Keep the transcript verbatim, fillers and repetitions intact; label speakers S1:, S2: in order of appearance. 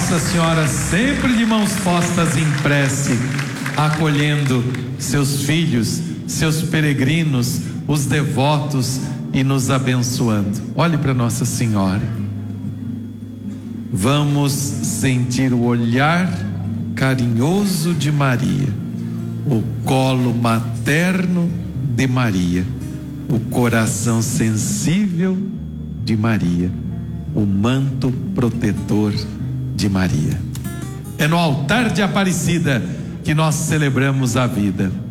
S1: Nossa Senhora sempre de mãos postas em prece, acolhendo seus filhos, seus peregrinos, os devotos e nos abençoando. Olhe para Nossa Senhora. Vamos sentir o olhar carinhoso de Maria, o colo materno de Maria, o coração sensível de Maria, o manto protetor de Maria. É no altar de Aparecida que nós celebramos a vida.